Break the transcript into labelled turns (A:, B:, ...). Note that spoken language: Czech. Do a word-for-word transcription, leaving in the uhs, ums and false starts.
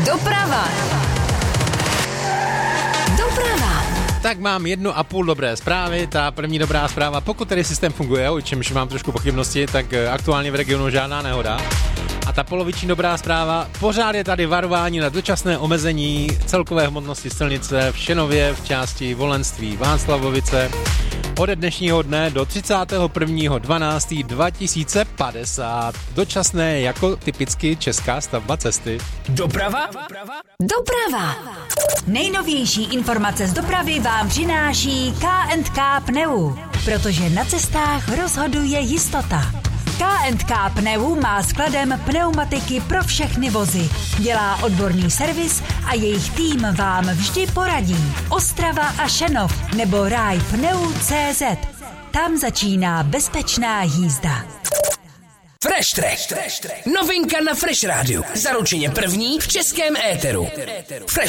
A: Doprava. Doprava.
B: Tak mám jednu a půl dobré zprávy. Ta první dobrá zpráva, pokud tedy systém funguje, o čemž mám trošku pochybnosti, tak aktuálně v regionu žádná nehoda. A ta poloviční dobrá zpráva, pořád je tady varování na dočasné omezení celkové hmotnosti silnice v Šenově v části Volenství Václavovice ode dnešního dne do třicátého prvního dvanáctého dva tisíce padesát. Dočasné jako typicky česká stavba cesty.
A: Doprava? Doprava. Nejnovější informace z dopravy vám přináší K and K Pneu, protože na cestách rozhoduje jistota. K and K Pneu má skladem pneumatiky pro všechny vozy. Dělá odborný servis a jejich tým vám vždy poradí. Ostrava a Šenov nebo ráj pneu tečka cé zet. Tam začíná bezpečná jízda.
C: Fresh Track. Novinka na Fresh Rádiu. Zaručeně první v českém éteru. Fresh